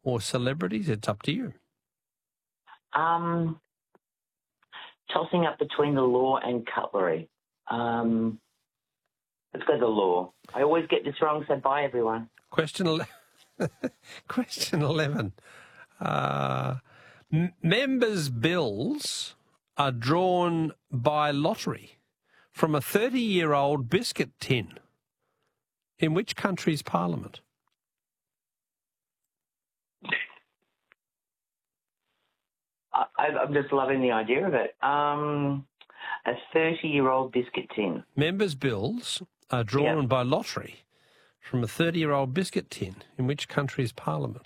or celebrities? It's up to you. Tossing up between the law and cutlery. Let's go the law. I always get this wrong, so bye, everyone. Question 11. Members' bills are drawn by lottery from a 30-year-old biscuit tin. In which country's parliament? I'm just loving the idea of it. A 30-year-old biscuit tin. Members' bills are drawn by lottery from a 30-year-old biscuit tin. In which country's parliament?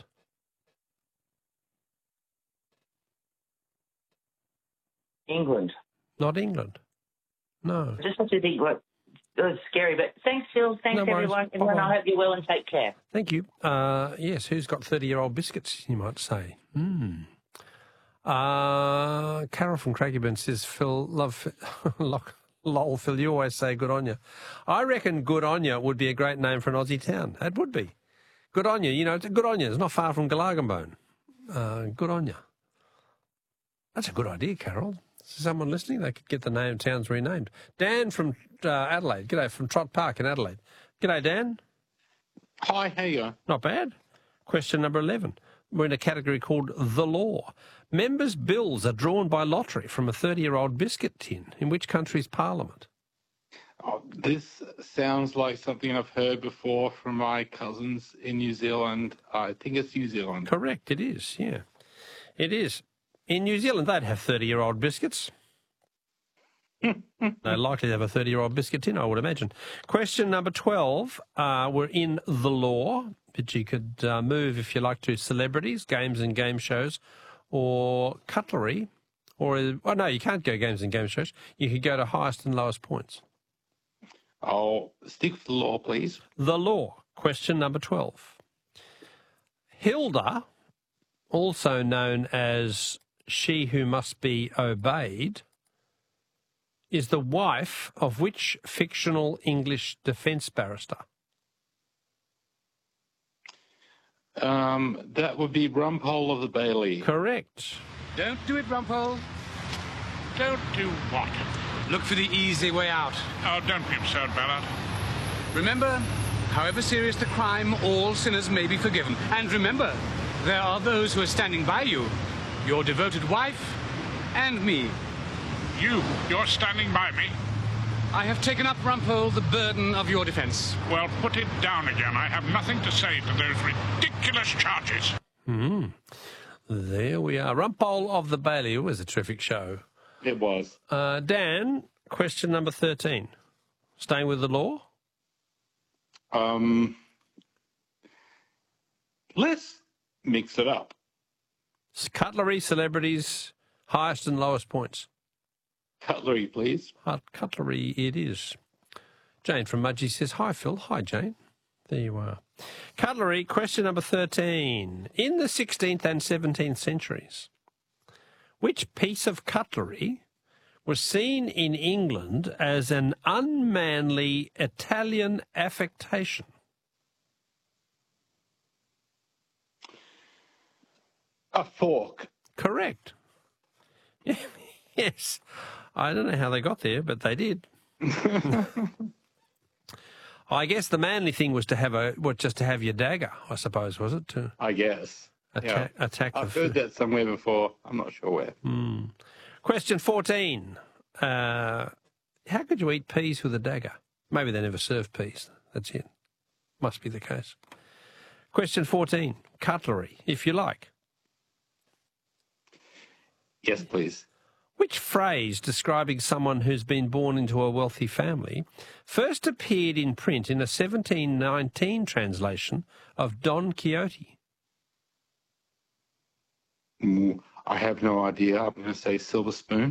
England. Not England. No. I just have to think it was scary, but thanks, Phil. Thanks, everyone. Everyone, I hope you're well and take care. Thank you. Yes, who's got 30-year-old biscuits, you might say? Carol from Craigieburn says, Phil, lol, Phil, you always say good on you. I reckon good on you would be a great name for an Aussie town. It would be. Good on you. You know, good on you. It's not far from Galargambone. Good on you. That's a good idea, Carol. Someone listening, they could get the name towns renamed. Dan from Adelaide. G'day, from Trott Park in Adelaide. G'day, Dan. Hi, how you going? Not bad. Question number 11. We're in a category called the law. Members' bills are drawn by lottery from a 30-year-old biscuit tin. In which country's parliament? Oh, this sounds like something I've heard before from my cousins in New Zealand. I think it's New Zealand. Correct, it is, yeah. It is. In New Zealand, they'd have 30-year-old biscuits. They're likely to have a 30-year-old biscuit tin, I would imagine. Question number 12. We're in the law, but you could move, if you like, to celebrities, games and game shows, or cutlery, or... Oh, no, you can't go games and game shows. You could go to highest and lowest points. I'll stick with the law, please. The law. Question number 12. Hilda, also known as She Who Must Be Obeyed, is the wife of which fictional English defence barrister? That would be Rumpole of the Bailey. Correct. Don't do it, Rumpole. Don't do what? Look for the easy way out. Oh, don't be absurd, Ballard. Remember, however serious the crime, all sinners may be forgiven. And remember, there are those who are standing by you. Your devoted wife and me. You're standing by me? I have taken up, Rumpole, the burden of your defence. Well, put it down again. I have nothing to say to those ridiculous charges. There we are. Rumpole of the Bailey. It was a terrific show. It was. Dan, question number 13. Staying with the law? Let's mix it up. Cutlery, celebrities, highest and lowest points. Cutlery, please. Cutlery it is. Jane from Mudgee says, hi, Phil. Hi, Jane. There you are. Cutlery, question number 13. In the 16th and 17th centuries, which piece of cutlery was seen in England as an unmanly Italian affectation? A fork. Correct. Yes. I don't know how they got there, but they did. I guess the manly thing was to have just to have your dagger, I suppose, was it? I guess. Attack. I've heard that somewhere before. I'm not sure where. Question 14. How could you eat peas with a dagger? Maybe they never served peas. That's it. Must be the case. Question 14. Cutlery, if you like. Yes, please. Which phrase describing someone who's been born into a wealthy family first appeared in print in a 1719 translation of Don Quixote? I have no idea. I'm going to say silver spoon.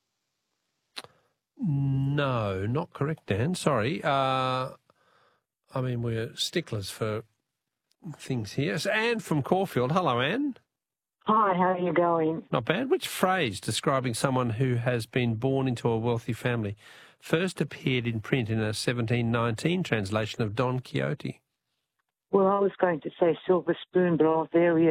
No, not correct, Dan. Sorry. I mean, we're sticklers for things here. It's Anne from Caulfield. Hello, Anne. Hi, how are you going? Not bad. Which phrase describing someone who has been born into a wealthy family first appeared in print in a 1719 translation of Don Quixote? Well, I was going to say silver spoon, but I'll vary it.